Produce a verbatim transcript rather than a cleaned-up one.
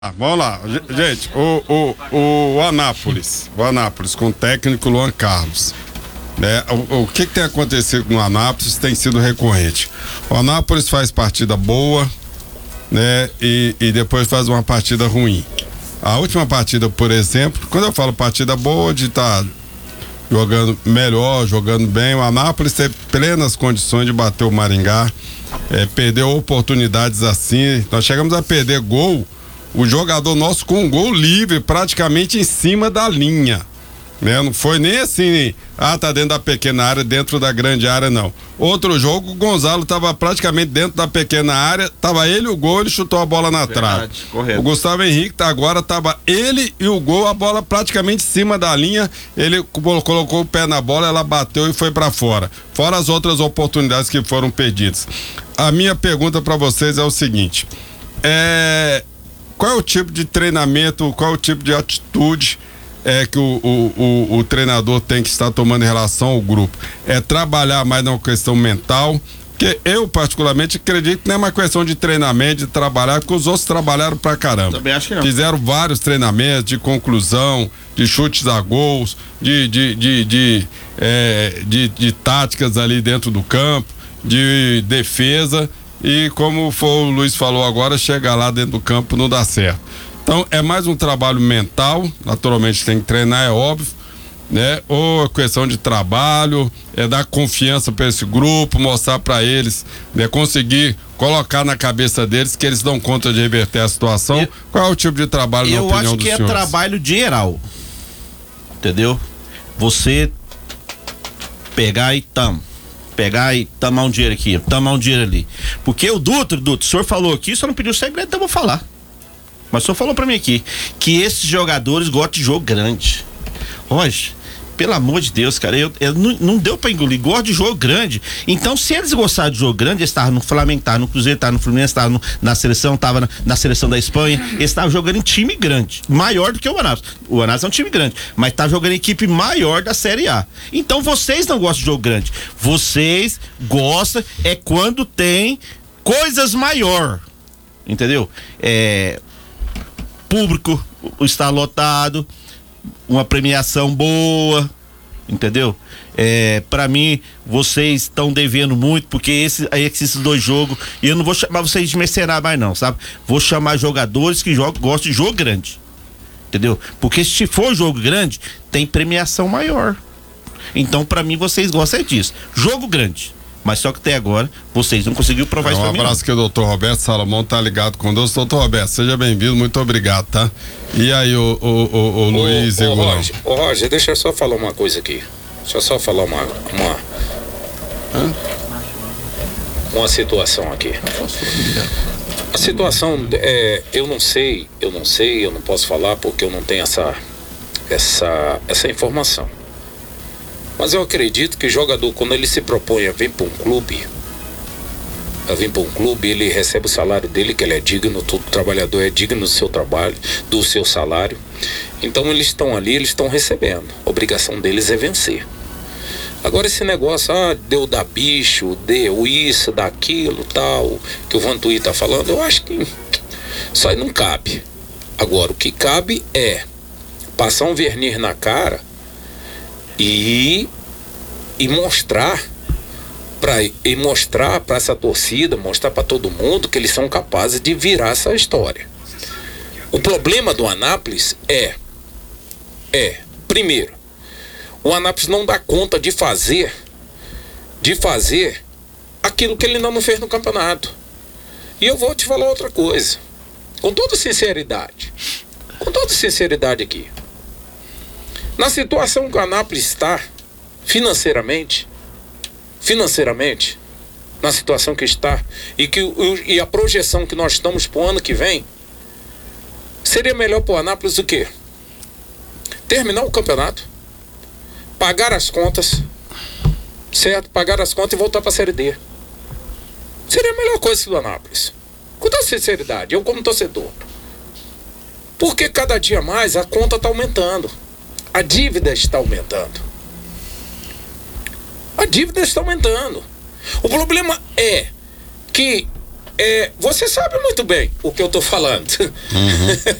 Ah, vamos lá, gente, o, o, o Anápolis, o Anápolis com o técnico Luan Carlos, né? O, o que, que tem acontecido com o Anápolis tem sido recorrente. O Anápolis faz partida boa, né? E, e depois faz uma partida ruim. A última partida, por exemplo, quando eu falo partida boa, de estar tá jogando melhor, jogando bem, o Anápolis teve plenas condições de bater o Maringá, é, perdeu oportunidades assim, nós chegamos a perder gol. O jogador nosso com um gol livre, praticamente em cima da linha, né? Não foi nem assim, ah, tá dentro da pequena área, dentro da grande área, não. Outro jogo, o Gonzalo tava praticamente dentro da pequena área, tava ele o gol, ele chutou a bola na trave. Correto. O Gustavo Henrique tá agora, tava ele e o gol, a bola praticamente em cima da linha, ele colocou o pé na bola, ela bateu e foi para fora. Fora as outras oportunidades que foram perdidas. A minha pergunta para vocês é o seguinte, é... qual é o tipo de treinamento, qual é o tipo de atitude é, que o, o, o, o treinador tem que estar tomando em relação ao grupo? É trabalhar mais na questão mental, porque eu particularmente acredito que não é uma questão de treinamento, de trabalhar, porque os outros trabalharam pra caramba. Também acho que não. Fizeram vários treinamentos de conclusão, de chutes a gols, de, de, de, de, é, de, de táticas ali dentro do campo, de defesa. E como foi, o Luiz falou agora, chegar lá dentro do campo não dá certo. Então é mais um trabalho mental, naturalmente tem que treinar, é óbvio, né? Ou é questão de trabalho, é dar confiança para esse grupo, mostrar para eles, né? Conseguir colocar na cabeça deles que eles dão conta de reverter a situação. Eu, Qual é o tipo de trabalho, na opinião dos senhores? Eu acho que é trabalho geral, entendeu? Você pegar e tam. pegar e tomar um dinheiro aqui, tomar um dinheiro ali. Porque o Dutra, Dutra, o senhor falou aqui, só não pediu segredo, então eu vou falar. Mas o senhor falou pra mim aqui, que esses jogadores gostam de jogo grande. Roger, pelo amor de Deus, cara, eu, eu não, não deu pra engolir, gosto de jogo grande. Então, se eles gostaram de jogo grande, eles estavam no Flamengo, estavam no Cruzeiro, estavam no Fluminense, estavam no, na seleção, estavam na, na seleção da Espanha, eles estavam jogando em time grande, maior do que o Anápolis. O Anápolis é um time grande, mas tá jogando em equipe maior da Série A. Então, vocês não gostam de jogo grande. Vocês gostam é quando tem coisas maior, entendeu? É, público, o estádio lotado, uma premiação boa, entendeu? É, para mim, vocês estão devendo muito, porque esse, esses dois jogos, e eu não vou chamar vocês de mercenário mais não, sabe? Vou chamar jogadores que jogam, gostam de jogo grande, entendeu? Porque se for jogo grande, tem premiação maior. Então, para mim, vocês gostam disso. Jogo grande. Mas só que até agora, vocês não conseguiram provar é, isso pra mim. Um abraço que o doutor Roberto Salomão tá ligado conosco. Doutor Roberto, seja bem-vindo, muito obrigado, tá? E aí, o, o, o, o Luiz e o Roger, ô Roger, deixa eu só falar uma coisa aqui. Deixa eu só falar uma uma, Hã? uma situação aqui. A situação, é, eu não sei, eu não sei, eu não posso falar porque eu não tenho essa, essa, essa informação. Mas eu acredito que o jogador, quando ele se propõe a vir para um clube, a vir para um clube, ele recebe o salário dele, que ele é digno, todo trabalhador é digno do seu trabalho, do seu salário. Então eles estão ali, eles estão recebendo. A obrigação deles é vencer. Agora esse negócio, ah, deu da bicho, deu isso, daquilo, tal, que o Vantuí tá falando, eu acho que isso aí não cabe. Agora, o que cabe é passar um verniz na cara E, e mostrar para e mostrar para essa torcida, mostrar para todo mundo que eles são capazes de virar essa história. O problema do Anápolis é é, primeiro, o Anápolis não dá conta de fazer de fazer aquilo que ele ainda não fez no campeonato. E eu vou te falar outra coisa, com toda sinceridade, com toda sinceridade aqui. Na situação que o Anápolis está, financeiramente, financeiramente, na situação que está, e, que, e a projeção que nós estamos para o ano que vem, seria melhor para o Anápolis o quê? Terminar o campeonato, pagar as contas, certo? Pagar as contas e voltar para a Série D. Seria a melhor coisa do Anápolis. Com toda sinceridade, eu como torcedor. Porque cada dia mais a conta está aumentando. A dívida está aumentando. A dívida está aumentando. O problema é que É, você sabe muito bem o que eu tô falando. Uhum.